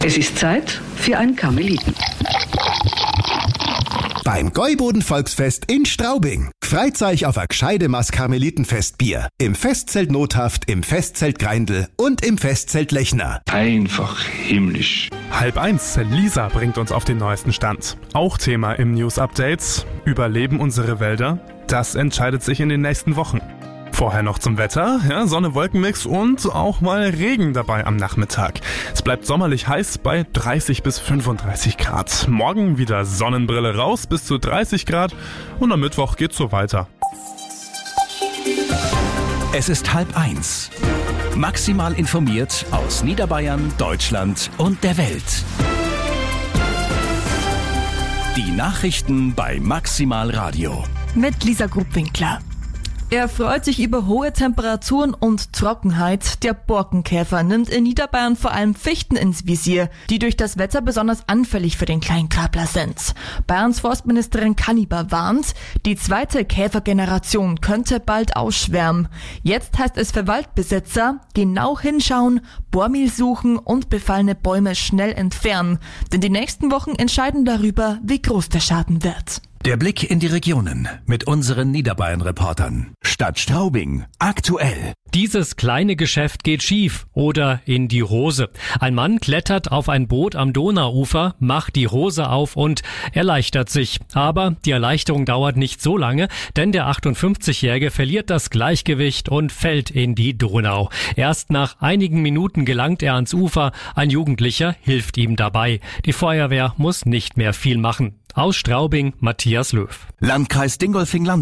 Es ist Zeit für ein Karmeliten. Beim Gäuboden-Volksfest in Straubing. Freut euch auf ein gescheide Maß Karmelitenfestbier. Im Festzelt Nothaft, im Festzelt Greindl und im Festzelt Lechner. Einfach himmlisch. 12:30, Lisa bringt uns auf den neuesten Stand. Auch Thema im News-Update. Überleben unsere Wälder? Das entscheidet sich in den nächsten Wochen. Vorher noch zum Wetter, Sonne-Wolkenmix und auch mal Regen dabei am Nachmittag. Es bleibt sommerlich heiß bei 30 bis 35 Grad. Morgen wieder Sonnenbrille raus bis zu 30 Grad und am Mittwoch geht's so weiter. Es ist 12:30. Maximal informiert aus Niederbayern, Deutschland und der Welt. Die Nachrichten bei Maximal Radio. Mit Lisa Grubwinkler. Er freut sich über hohe Temperaturen und Trockenheit. Der Borkenkäfer nimmt in Niederbayern vor allem Fichten ins Visier, die durch das Wetter besonders anfällig für den Kleinkrabler sind. Bayerns Forstministerin Kanniber warnt, die zweite Käfergeneration könnte bald ausschwärmen. Jetzt heißt es für Waldbesitzer, genau hinschauen, Bohrmehl suchen und befallene Bäume schnell entfernen. Denn die nächsten Wochen entscheiden darüber, wie groß der Schaden wird. Der Blick in die Regionen mit unseren Niederbayern-Reportern. Stadt Straubing, aktuell. Dieses kleine Geschäft geht schief oder in die Hose. Ein Mann klettert auf ein Boot am Donauufer, macht die Hose auf und erleichtert sich. Aber die Erleichterung dauert nicht so lange, denn der 58-Jährige verliert das Gleichgewicht und fällt in die Donau. Erst nach einigen Minuten gelangt er ans Ufer. Ein Jugendlicher hilft ihm dabei. Die Feuerwehr muss nicht mehr viel machen. Aus Straubing, Matthias Löw. Landkreis Dingolfing-Land.